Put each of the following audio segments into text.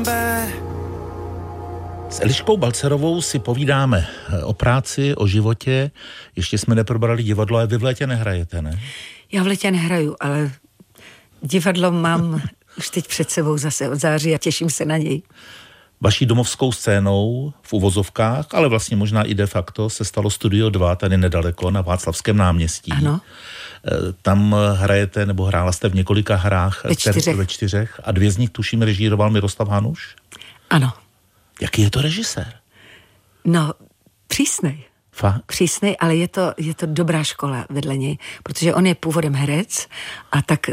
S Eliškou Balcerovou si povídáme o práci, o životě. Ještě jsme neprobrali divadlo, ale vy v létě nehrajete, ne? Já v létě nehraju, ale divadlo mám už teď před sebou zase od září a těším se na něj. Vaší domovskou scénou v uvozovkách, ale vlastně možná i de facto se stalo Studio 2 tady nedaleko na Václavském náměstí. Ano. Tam hrajete, nebo hrála jste v několika hrách. Ve 4. A 2 z nich tuším režíroval Miroslav Hanuš? Ano. Jaký je to režisér? No, přísnej. Fakt? Přísnej, ale je to dobrá škola vedle něj, protože on je původem herec a tak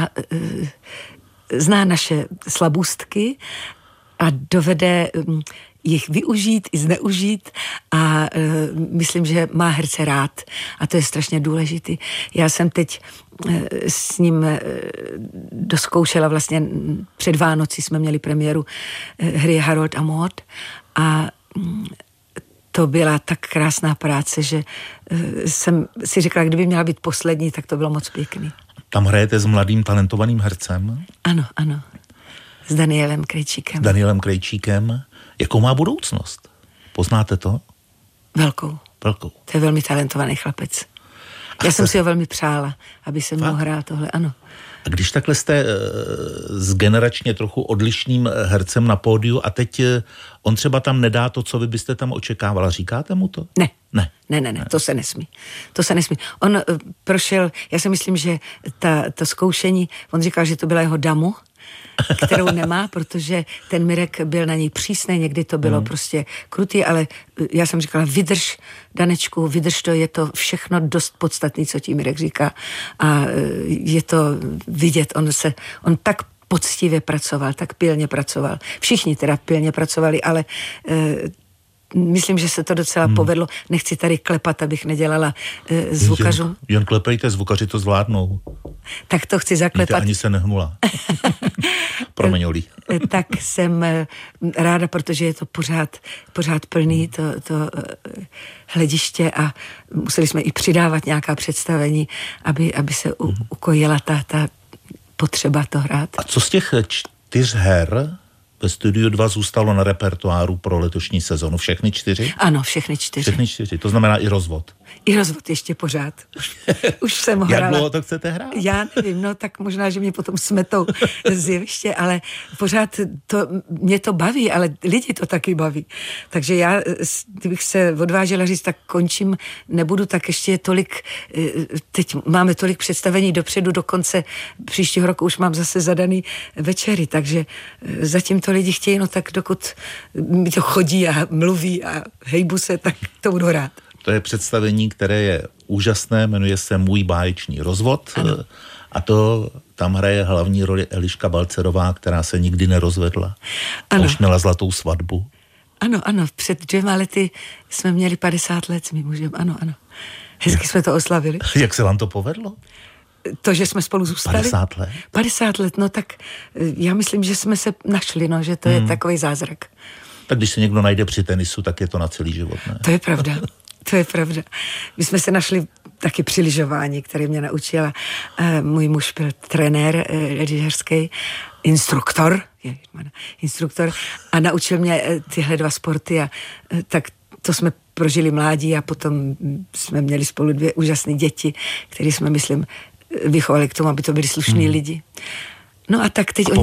zná naše slabůstky a dovede jich využít i zneužít a myslím, že má herce rád a to je strašně důležitý. Já jsem teď s ním doskoušela vlastně před Vánoci jsme měli premiéru hry Harold a Maud a to byla tak krásná práce, že jsem si řekla, kdyby měla být poslední, tak to bylo moc pěkný. Tam hrajete s mladým talentovaným hercem? Ano, ano. S Danielem Krejčíkem. Danielem Krejčíkem. Jakou má budoucnost? Poznáte to? Velkou. Velkou. To je velmi talentovaný chlapec. Já jsem si ho velmi přála, aby se mnou hrál tohle, ano. A když takhle jste s generačně trochu odlišným hercem na pódiu a teď on třeba tam nedá to, co vy byste tam očekávala, říkáte mu to? Ne. Ne, to se nesmí. To se nesmí. On prošel, já si myslím, že to zkoušení, on říkal, že to byla jeho damu, kterou nemá, protože ten Mirek byl na něj přísný, někdy to bylo prostě krutý, ale já jsem říkala, vydrž, Danečku, vydrž to, je to všechno dost podstatný, co ti Mirek říká a je to vidět, on tak poctivě pracoval, tak pilně pracoval. Všichni teda pilně pracovali, ale myslím, že se to docela povedlo. Nechci tady klepat, abych nedělala zvukařům. Jen klepejte, zvukaři to zvládnou. Tak to chci zaklepat. Víte, ani se nehnula. Promiň, Oli. Tak jsem ráda, protože je to pořád plný, to hlediště a museli jsme i přidávat nějaká představení, aby se ukojila ta potřeba to hrát. A co z těch 4 her ve Studiu 2 zůstalo na repertoáru pro letošní sezonu? Všechny 4? Ano, všechny 4. Všechny 4, to znamená i rozvod. I rozvod ještě pořád. Už jsem hrála. Jak dlouho to chcete hrát? Já nevím, no tak možná, že mě potom smetou z jeviště, ale pořád mě to baví, ale lidi to taky baví. Takže já, kdybych se odvážela říct, tak končím, nebudu, tak ještě tolik, teď máme tolik představení dopředu, do konce příštího roku už mám zase zadaný večery, takže zatím to lidi chtějí, no tak dokud mi to chodí a mluví a hejbu se, tak to budu hrát. To je představení, které je úžasné, jmenuje se Můj báječný rozvod. Ano. A to tam hraje hlavní roli Eliška Balcerová, která se nikdy nerozvedla. Ano. A už měla zlatou svatbu. Ano, před 2 lety jsme měli 50 let s mým mužem, ano. Hezky jsme to oslavili. Jak se vám to povedlo? To, že jsme spolu zůstali? 50 let? 50 let, no tak já myslím, že jsme se našli, no, že to je takový zázrak. Tak když se někdo najde při tenisu, tak je to na celý život, ne? To je pravda. To je pravda. My jsme se našli taky při lyžování, který mě naučila. Můj muž byl trenér lyžařský, instruktor a naučil mě tyhle 2 sporty a tak to jsme prožili mládí a potom jsme měli spolu 2 úžasné děti, které jsme, myslím, vychovali k tomu, aby to byli slušní lidi. No a tak teď